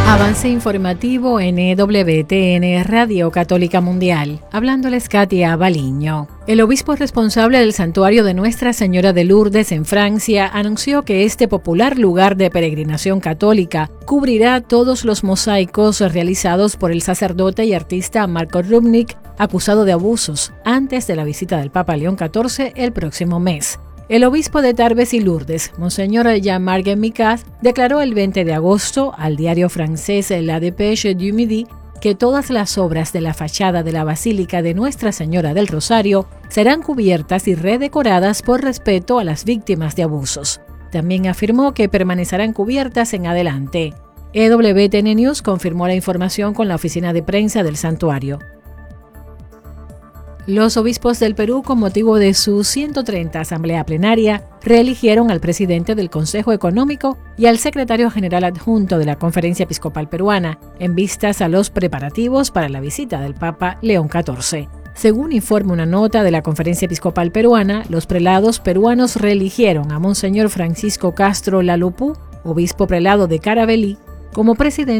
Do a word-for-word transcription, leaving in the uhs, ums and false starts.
Avance informativo en E W T N Radio Católica Mundial. Hablándoles Katia Baliño. El obispo responsable del santuario de Nuestra Señora de Lourdes en Francia anunció que este popular lugar de peregrinación católica cubrirá todos los mosaicos realizados por el sacerdote y artista Marco Rubnik, acusado de abusos, antes de la visita del Papa León catorce el próximo mes. El obispo de Tarbes y Lourdes, Monseñor Jean-Marc Micas, declaró el veinte de agosto al diario francés La Dépêche du Midi que todas las obras de la fachada de la Basílica de Nuestra Señora del Rosario serán cubiertas y redecoradas por respeto a las víctimas de abusos. También afirmó que permanecerán cubiertas en adelante. E W T N News confirmó la información con la oficina de prensa del santuario. Los obispos del Perú, con motivo de su ciento treinta Asamblea Plenaria, reeligieron al presidente del Consejo Económico y al secretario general adjunto de la Conferencia Episcopal Peruana, en vistas a los preparativos para la visita del Papa León catorce. Según informa una nota de la Conferencia Episcopal Peruana, los prelados peruanos reeligieron a Monseñor Francisco Castro Lalupú, obispo prelado de Caravelí, como presidente